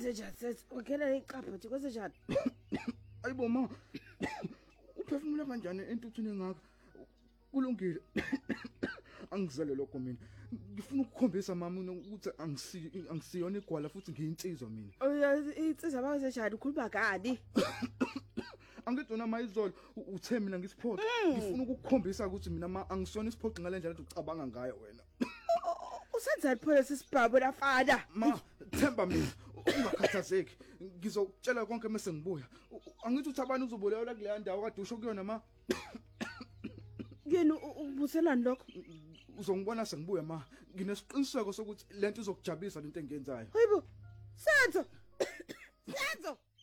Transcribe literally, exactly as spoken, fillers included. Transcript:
Kwenzenjani sethi? Ukhela iqapha nje kwenzenjani? Ayibo ma. Uphefumula kanjani entuthini engaka? Kulungile. Angizele lokho mina. Ngifuna ukukhombisa mama ukuthi angisi angisiyona igwala futhi ngiyinsizwa mina. Insizwa bakwenzenjani ukhuluma ngani? Angidona mayizolo uthe mina ngisiphoqa. Ngifuna ukukukhombisa ukuthi mina ma angisona isiphoqi ngalendlela ucabanga ngayo wena. Usenzani phela sisibhabo lafana? Ma, themba mina, ungakhathazeki. Ngizokutshela konke mase ngibuya. Angithi uthi abantu uzobolewa kule ndawo kade usho kuyona ma. Yena ubuselani lokho? Uzongibona sengibuya ma. Nginesiqiniseko sokuthi lento izokujabulisa lento engiyenzayo. Hayibo. Senzo. Senzo.